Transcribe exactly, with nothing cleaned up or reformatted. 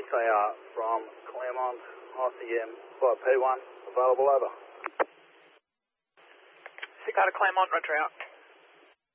six A R from Claremont, I C M, five P one, available, over. six out of Claremont, roger out.